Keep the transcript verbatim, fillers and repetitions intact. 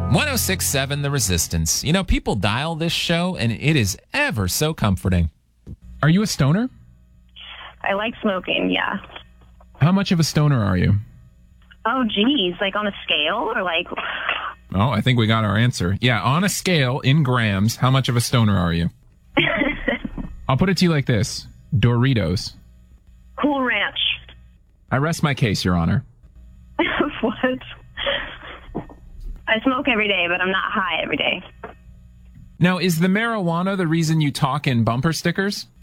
one oh six point seven The Resistance. You know, people dial this show, and it is ever so comforting. Are you a stoner? I like smoking, yeah. How much of a stoner are you? Oh, geez. Like on a scale or like... Oh, I think we got our answer. Yeah, on a scale in grams, how much of a stoner are you? I'll put it to you like this. Doritos. Cool Ranch. I rest my case, Your Honor. What? I smoke every day, but I'm not high every day. Now, is the marijuana the reason you talk in bumper stickers?